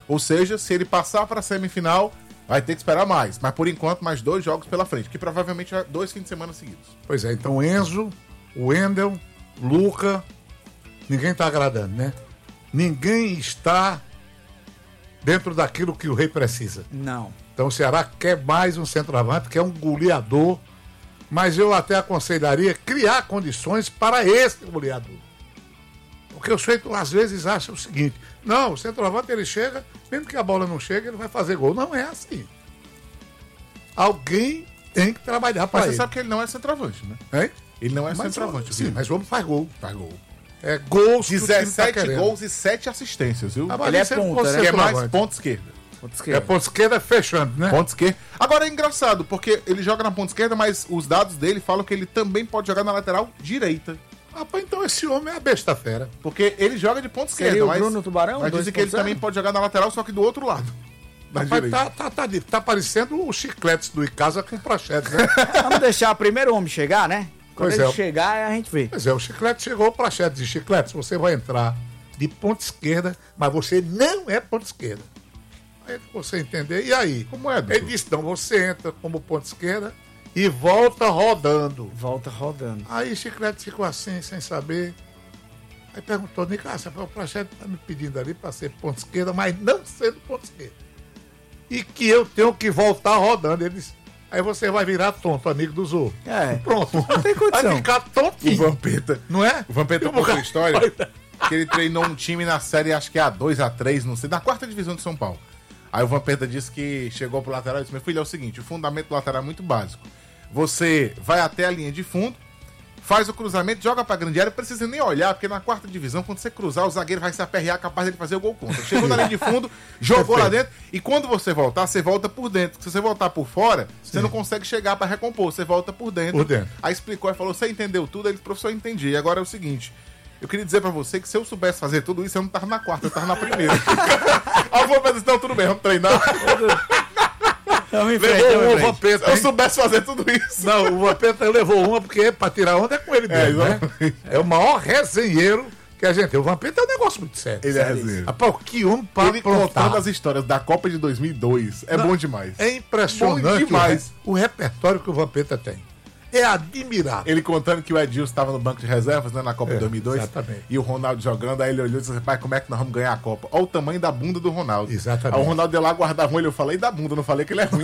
Ou seja, se ele passar para a semifinal, vai ter que esperar mais. Mas por enquanto, mais 2 jogos pela frente, que provavelmente é 2 fins de semana seguidos. Pois é, então Enzo, Wendel, Luca, ninguém está agradando, né? Ninguém está dentro daquilo que o Rei precisa. Não. Então o Ceará quer mais um centroavante, quer um goleador, mas eu até aconselharia criar condições para esse goleador. Porque o sujeito às vezes acha o seguinte: não, o centroavante ele chega, mesmo que a bola não chegue, ele vai fazer gol. Não é assim. Alguém tem que trabalhar para ele. Mas você sabe que ele não é centroavante, né? Hein? Ele não é centroavante. Sim, mas o homem faz gol. Faz gol. É gols. 17 gols e 7 assistências, viu? Ele é ponta, né? Que é mais ponta esquerda. É ponta esquerda fechando, né? Ponta esquerda. Agora é engraçado, porque ele joga na ponta esquerda, mas os dados dele falam que ele também pode jogar na lateral direita. Rapaz, então esse homem é a besta fera. Porque ele joga de ponta esquerda, Seria o mas, Bruno Tubarão, mas dizem que ele 2.0? também pode jogar na lateral, só que do outro lado. Da Rapaz, direita. tá parecendo os chicletes do Icasa com prachetes, né? Vamos deixar primeiro o homem chegar, né? Quando Pois ele é. chegar, a gente vê. Pois é, o chiclete chegou, o prachetes e chicletes. Você vai entrar de ponta esquerda, mas você não é ponta esquerda. Aí você entender. E aí? Como é, doutor? Ele disse: não, você entra como ponta esquerda e volta rodando. Volta rodando. Aí o chiclete ficou assim, sem saber. Aí perguntou: Nicásio, o Prachete tá me pedindo ali para ser ponta esquerda, mas não sendo ponta esquerda. E que eu tenho que voltar rodando. Ele disse: aí você vai virar tonto, amigo do Zorro. É. Pronto. Não tem condição. Vai ficar O tontinho. Vampeta. Não é? O Vampeta Eu contou vou- a história que ele treinou um time na série, acho que é A2, A3, não sei, na 4ª divisão de São Paulo. Aí o Vampeta disse que chegou pro lateral e disse: meu filho, é o seguinte, o fundamento do lateral é muito básico. Você vai até a linha de fundo, faz o cruzamento, joga pra grande área, não precisa nem olhar, porque na 4ª divisão, quando você cruzar, o zagueiro vai se aperrear, capaz dele fazer o gol contra. Chegou na linha de fundo, jogou lá dentro, e quando você voltar, você volta por dentro. Se você voltar por fora, você não consegue chegar pra recompor, você volta por dentro. Por dentro. Aí explicou e falou: você entendeu tudo? Aí ele, professor, eu entendi. E agora é o seguinte: eu queria dizer pra você que se eu soubesse fazer tudo isso, eu não tava na 4ª, eu tava na 1ª. Aí o Vampeta disse: não, tudo bem, vamos treinar. Vamos em frente, Levou vamos em um frente. Vampeta. Se eu hein? soubesse fazer tudo isso. Não, o Vampeta levou uma porque pra tirar onda é com ele mesmo, né? exatamente. É o maior resenheiro que a gente tem. O Vampeta é um negócio muito sério. Ele é resenheiro. Rapaz, que homem pra Ele aprontar. contando as histórias da Copa de 2002 é bom demais. É impressionante Bom demais. o repertório que o Vampeta tem. É admirável. Ele contando que o Edilson estava no banco de reservas, né, na Copa de 2002. exatamente. E o Ronaldo jogando, aí ele olhou e disse: pai, como é que nós vamos ganhar a Copa? Olha o tamanho da bunda do Ronaldo. Exatamente. Aí o Ronaldo ia lá, guardava um, eu falei da bunda, não falei que ele é ruim.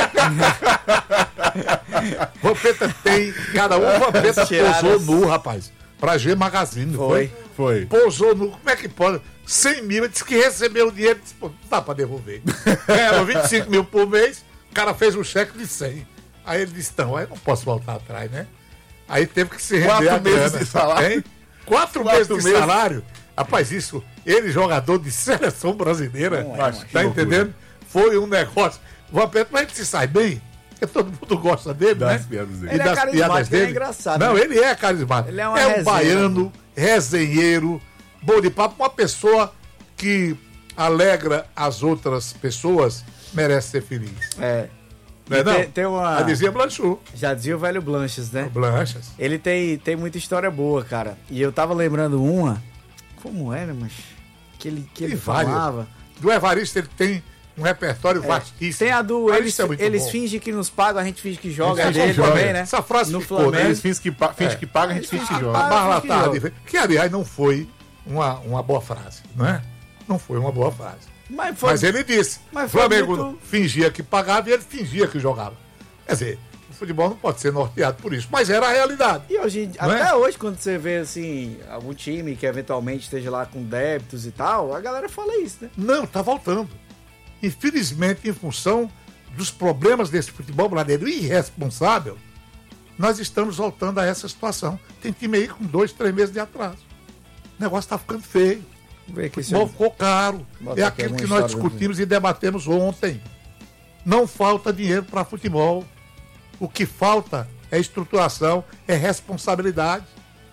Vampeta tem. Cada um Vampeta Tiradas. pousou nu, rapaz. Pra G Magazine, não foi? Foi. Pousou nu. Como é que pode? 100 mil, ele disse que recebeu o dinheiro, disse: pô, não dá pra devolver. Ganharam 25 mil por mês, o cara fez um cheque de 100. Aí ele disse: não, aí não posso voltar atrás, né? Aí teve que se render 4 a meses grana. de salário. Hein? 4 meses de salário. Rapaz, isso, ele jogador de seleção brasileira, Não é, tá que loucura. entendendo? Foi um negócio. O Vampeta, mas ele se sai bem, porque todo mundo gosta dele, Das né? piadas dele. E Ele é das carismático, piadas ele é dele. engraçado, Não, né? ele é carismático. Ele é uma um resenha, baiano, resenheiro, bom de papo, uma pessoa que alegra as outras pessoas, merece ser feliz. É. Não é E não? tem uma... A dizia Blanchot. Já dizia o velho Blanches, né? Blanchas. Ele tem muita história boa, cara. E eu tava lembrando uma. Como era, mas. Que ele várias. falava. Do Evaristo ele tem um repertório vastíssimo. Tem a do. Eles, Evaristo é muito eles bom. fingem que nos pagam, a gente finge que joga. Eles Dele fingem que também, joga. né? Essa frase no ficou, Flamengo. né? Eles finge que paga, a gente finge que joga. paga. Mas lá que tarde, joga. que aliás não foi uma boa frase, não é? Não foi uma boa frase. Mas foi. Mas ele disse, mas o foi Flamengo muito- fingia que pagava e ele fingia que jogava. Quer dizer, o futebol não pode ser norteado por isso, mas era a realidade. E hoje, Não é? até hoje, quando você vê assim, algum time que eventualmente esteja lá com débitos e tal, a galera fala isso, né? Não, tá voltando. Infelizmente, em função dos problemas desse futebol brasileiro irresponsável, nós estamos voltando a essa situação. Tem time aí com 2, 3 meses de atraso. O negócio tá ficando feio. Vamos ver aqui O se futebol ficou caro. Bota É aqui aquilo alguma que nós história discutimos e debatemos ontem. Não falta dinheiro para futebol. O que falta é estruturação, é responsabilidade.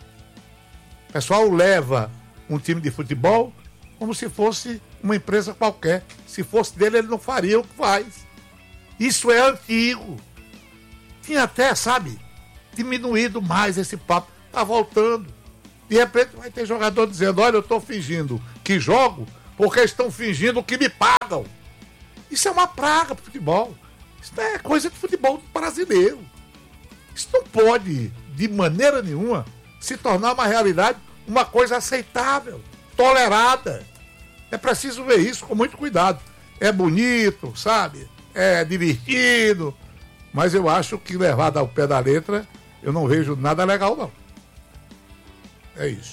O pessoal leva um time de futebol como se fosse uma empresa qualquer. Se fosse dele, ele não faria o que faz. Isso é antigo. Tinha até, sabe, diminuído mais esse papo. Tá voltando. De repente vai ter jogador dizendo: olha, eu tô fingindo que jogo porque estão fingindo que me pagam. Isso é uma praga pro futebol. Isso não é coisa de futebol brasileiro. Isso não pode, de maneira nenhuma, se tornar uma realidade, uma coisa aceitável, tolerada. É preciso ver isso com muito cuidado. É bonito, sabe? É divertido. Mas eu acho que levado ao pé da letra, eu não vejo nada legal, não. É isso.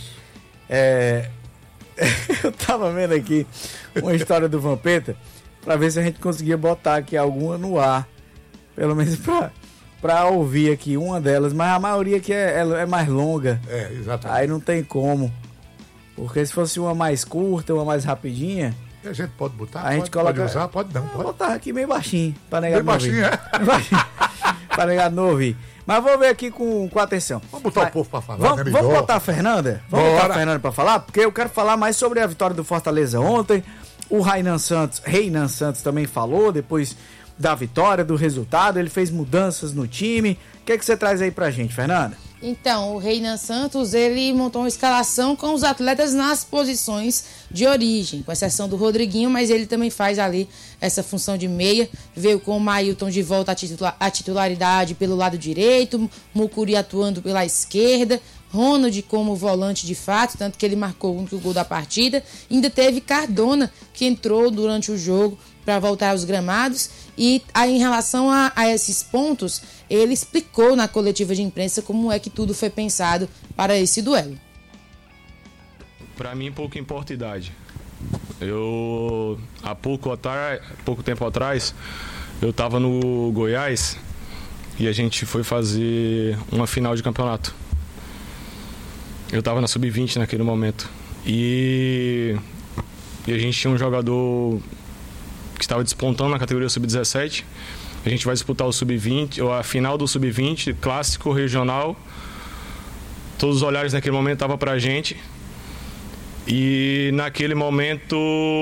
Eu tava vendo aqui uma história do Vampeta pra ver se a gente conseguia botar aqui alguma no ar. Pelo menos pra ouvir aqui uma delas. Mas a maioria aqui é mais longa. Exatamente. Aí não tem como. Porque se fosse uma mais curta, uma mais rapidinha... E a gente pode botar? A gente coloca... Pode usar? Pode não. Pode botar aqui meio baixinho. Pra negar Bem baixinho, Bem baixinho. Pra negar não ouvir. Mas vou ver aqui com atenção. Vamos botar o povo pra falar, Vamos botar a Fernanda? Vamos botar a Fernanda pra falar? Porque eu quero falar mais sobre a vitória do Fortaleza ontem. O Reinan Santos também falou, depois da vitória, do resultado. Ele fez mudanças no time. O que você traz aí pra gente, Fernanda? Então, o Reinan Santos, ele montou uma escalação com os atletas nas posições de origem, com exceção do Rodriguinho, mas ele também faz ali essa função de meia. Veio com o Mailton de volta à titularidade pelo lado direito, Mucuri atuando pela esquerda, Ronald como volante de fato, tanto que ele marcou o gol da partida. Ainda teve Cardona, que entrou durante o jogo para voltar aos gramados. E aí, em relação a esses pontos, ele explicou na coletiva de imprensa como é que tudo foi pensado para esse duelo. Para mim, pouco importa a idade. Eu, há pouco tempo atrás, eu estava no Goiás e a gente foi fazer uma final de campeonato. Eu estava na Sub-20 naquele momento. E a gente tinha um jogador que estava despontando na categoria Sub-17. A gente vai disputar o Sub-20, ou a final do Sub-20, clássico, regional. Todos os olhares naquele momento estavam pra gente. E naquele momento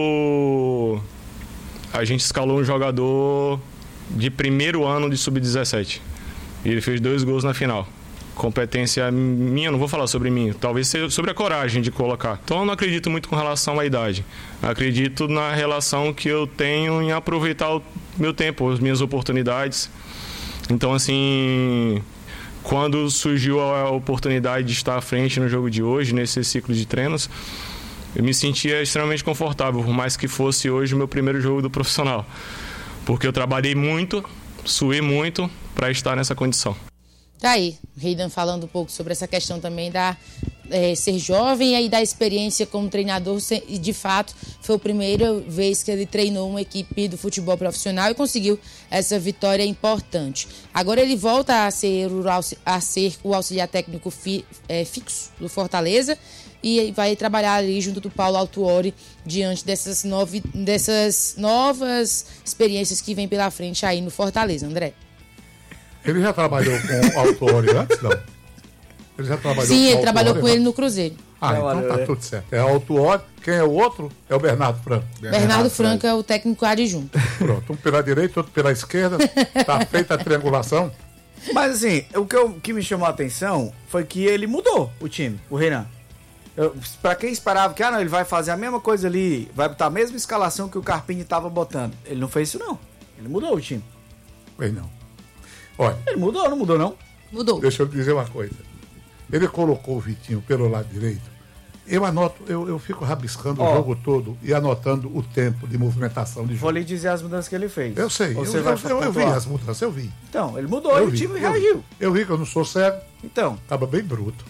a gente escalou um jogador de primeiro ano de Sub-17. E ele fez 2 gols na final. Competência minha, não vou falar sobre mim, talvez seja sobre a coragem de colocar. Então eu não acredito muito com relação à idade. Acredito na relação que eu tenho em aproveitar o meu tempo, as minhas oportunidades. Então, assim, quando surgiu a oportunidade de estar à frente no jogo de hoje, nesse ciclo de treinos, eu me sentia extremamente confortável, por mais que fosse hoje o meu primeiro jogo do profissional. Porque eu trabalhei muito, suei muito para estar nessa condição. Tá aí, Reinan falando um pouco sobre essa questão também da ser jovem e aí da experiência como treinador. E de fato, foi a primeira vez que ele treinou uma equipe do futebol profissional e conseguiu essa vitória importante. Agora ele volta a ser o auxiliar técnico fixo do Fortaleza e vai trabalhar ali junto do Paulo Autuori diante dessas novas experiências que vem pela frente aí no Fortaleza, André. Ele já trabalhou com o Autuori antes, não? Ele já trabalhou Sim, ele com trabalhou com ele no Cruzeiro. Então tá tudo certo. É Autuori. Quem é o outro? É o Bernardo Franco. Bernardo Franco é o técnico adjunto. Pronto, um pela direita, outro pela esquerda. Tá feita a triangulação. Mas assim, o que me chamou a atenção foi que ele mudou o time, o Reinan. Pra quem esperava que ele vai fazer a mesma coisa ali, vai botar a mesma escalação que o Carpini tava botando. Ele não fez isso, não. Ele mudou o time. Fez não. Olha. Ele mudou, não mudou, não? Mudou. Deixa eu dizer uma coisa. Ele colocou o Vitinho pelo lado direito. Eu fico rabiscando o jogo todo e anotando o tempo de movimentação de jogo. Vou lhe dizer as mudanças que ele fez. Eu sei, eu vi as mudanças, eu vi. Então, ele mudou e o time reagiu. Eu vi que eu não sou cego. Então. Tava bem bruto.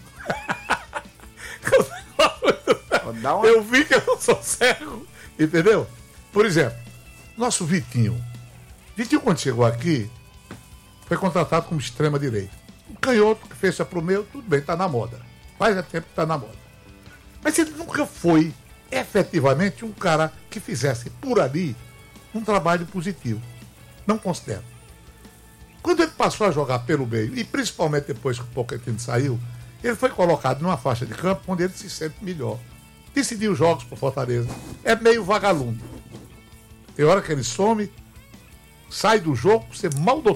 Eu vi que eu não sou cego, entendeu? Por exemplo, nosso Vitinho. Vitinho, quando chegou aqui, foi contratado como extrema-direita. O canhoto que fez pro meu, tudo bem, tá na moda. Faz tempo que tá na moda. Mas ele nunca foi, efetivamente, um cara que fizesse por ali um trabalho positivo. Não considero. Quando ele passou a jogar pelo meio, e principalmente depois que o Pochettino saiu, ele foi colocado numa faixa de campo onde ele se sente melhor. Decidiu jogos pro Fortaleza. É meio vagalume. Tem hora que ele some, sai do jogo, você mal doutor.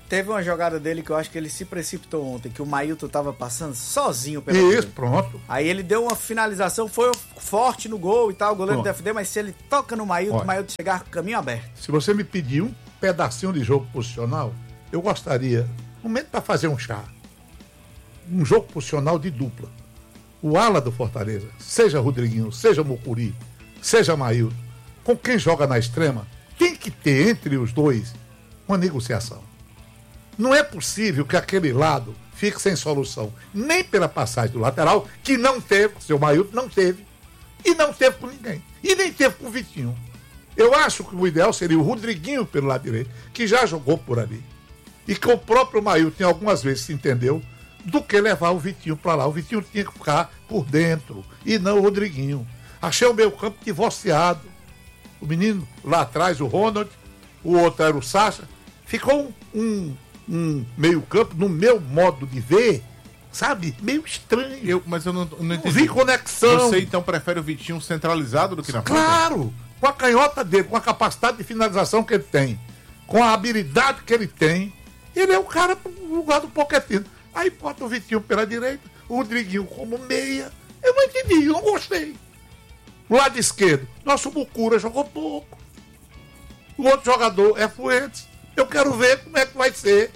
Teve uma jogada dele que eu acho que ele se precipitou ontem, que o Mailton tava passando sozinho pela Isso, direita. pronto. Aí ele deu uma finalização, foi forte no gol e tal, o goleiro defendeu, mas se ele toca no Mailton, o Mailton chegar com o caminho aberto. Se você me pedir um pedacinho de jogo posicional, eu gostaria, um momento para fazer um chá, um jogo posicional de dupla. O ala do Fortaleza, seja Rodriguinho, seja Mucuri, seja Mailton, com quem joga na extrema, tem que ter entre os dois uma negociação. Não é possível que aquele lado fique sem solução, nem pela passagem do lateral, que não teve, seu Mailton não teve, e não teve com ninguém, e nem teve com o Vitinho. Eu acho que o ideal seria o Rodriguinho pelo lado direito, que já jogou por ali, e que o próprio Mailton algumas vezes se entendeu, do que levar o Vitinho para lá. O Vitinho tinha que ficar por dentro, e não o Rodriguinho. Achei o meio campo divorciado. O menino lá atrás, o Ronald, o outro era o Sacha, ficou um meio campo, no meu modo de ver, sabe, meio estranho. Mas eu não entendi. Não vi conexão. Você então prefere o Vitinho centralizado do que na frente? Claro, com a canhota dele, com a capacidade de finalização que ele tem, com a habilidade que ele tem, ele é o cara no lugar do Pochettino. Aí bota o Vitinho pela direita, o Rodriguinho como meia. Eu não entendi, eu não gostei. O lado esquerdo, nosso Mucura jogou pouco. O outro jogador é Fuentes. Eu quero ver como é que vai ser.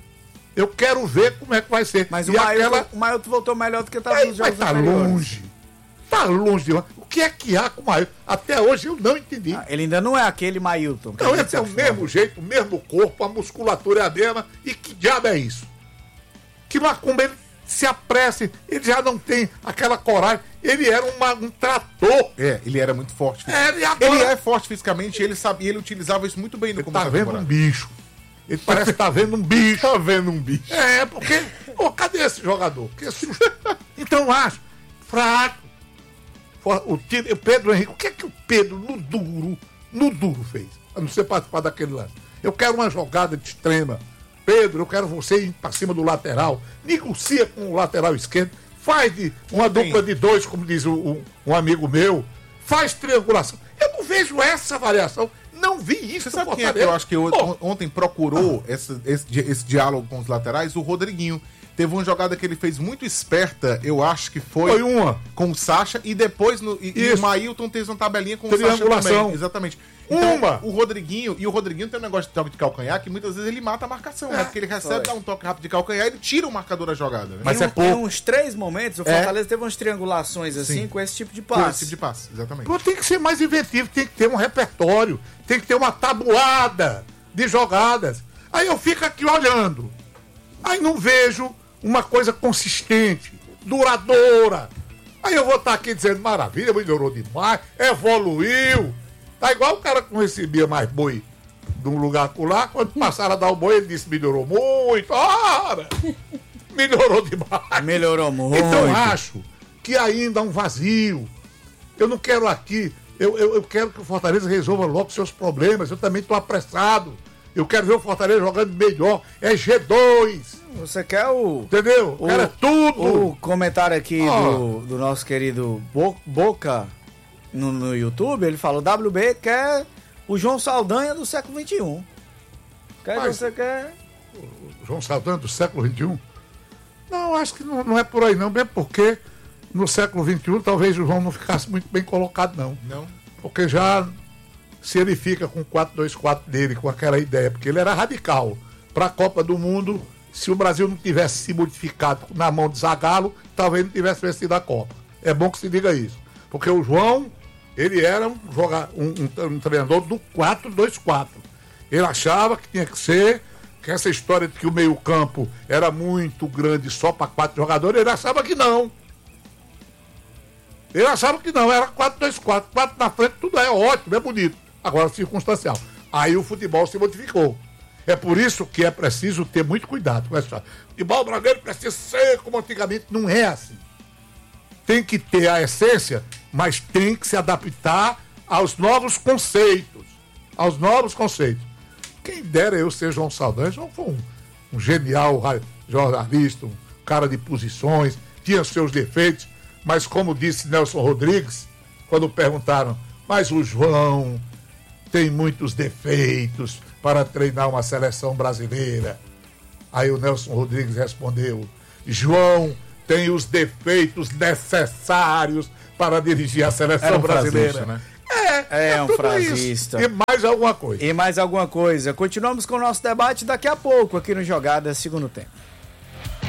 Mas E o Mailton voltou melhor do que estava nos jogos anteriores. Tá longe de lá. O que é que há com o Mailton? Até hoje eu não entendi. Ele ainda não é aquele Mailton. Então ele tem o mesmo jeito, o mesmo corpo, a musculatura é a mesma. E que diabo é isso? Que Macumba, ele se apresse, ele já não tem aquela coragem. Ele era um trator. Ele era muito forte. Ele é forte fisicamente, ele sabia, ele utilizava isso muito bem no Ele começo tá da vendo temporada. um bicho. Ele parece que tá vendo um bicho. Tá vendo um bicho. Porque... cadê esse jogador? Então eu acho fraco. O Pedro Henrique, o que é que o Pedro, no duro fez? A não ser participar daquele lance. Eu quero uma jogada de extrema. Pedro, eu quero você ir pra cima do lateral. Negocia com o lateral esquerdo. Faz uma dupla de dois, como diz um amigo meu. Faz triangulação. Eu não vejo essa variação. Não vi isso. Você sabe quem é que eu acho que ontem procurou esse diálogo com os laterais? O Rodriguinho. Teve uma jogada que ele fez muito esperta, eu acho que foi uma com o Sacha, e depois e o Mailton teve uma tabelinha com o Sacha também. Exatamente. Então, o Rodriguinho tem um negócio de toque de calcanhar que muitas vezes ele mata a marcação, né? Porque ele recebe, dá um toque rápido de calcanhar e ele tira o marcador da jogada. Né? Mas tem uns 3 momentos, o Fortaleza teve umas triangulações assim, com esse tipo de passe. Com esse tipo de passe, exatamente. Pô, tem que ser mais inventivo, tem que ter um repertório, tem que ter uma tabuada de jogadas. Aí eu fico aqui olhando, aí não vejo uma coisa consistente, duradoura. Aí eu vou estar aqui dizendo, maravilha, melhorou demais, evoluiu. Tá igual o cara que não recebia mais boi de um lugar lá, quando passaram a dar o boi, ele disse, melhorou muito. Ora, melhorou demais. Melhorou muito. Então eu acho que ainda há um vazio. Eu não quero aqui, eu quero que o Fortaleza resolva logo seus problemas. Eu também estou apressado. Eu quero ver o Fortaleza jogando melhor. É G2. Você quer o... Entendeu? O cara é tudo. O comentário aqui do nosso querido Boca no YouTube, ele fala, o WB quer o João Saldanha do século XXI. Você quer... O João Saldanha do século XXI? Não, acho que não é por aí não, mesmo porque no século XXI talvez o João não ficasse muito bem colocado, não. Não. Porque já... Se ele fica com o 4-2-4 dele, com aquela ideia, porque ele era radical. Para a Copa do Mundo, se o Brasil não tivesse se modificado na mão de Zagallo, talvez não tivesse vencido a Copa. É bom que se diga isso. Porque o João, ele era um treinador do 4-2-4. Ele achava que tinha que ser, que essa história de que o meio-campo era muito grande só para 4 jogadores, ele achava que não. Ele achava que não, era 4-2-4. 4 na frente, tudo é ótimo, é bonito. Agora, circunstancial. Aí o futebol se modificou. É por isso que é preciso ter muito cuidado com essa. O futebol brasileiro precisa ser como antigamente. Não é assim. Tem que ter a essência, mas tem que se adaptar aos novos conceitos. Aos novos conceitos. Quem dera eu ser João Saldanha. João foi um genial jornalista, um cara de posições, tinha seus defeitos, mas como disse Nelson Rodrigues, quando perguntaram, mas o João tem muitos defeitos para treinar uma seleção brasileira. Aí o Nelson Rodrigues respondeu: João tem os defeitos necessários para dirigir a seleção brasileira. Frasista, né? É um tudo frasista. isso. E mais alguma coisa. E mais alguma coisa. Continuamos com o nosso debate daqui a pouco aqui no Jogada Segundo Tempo.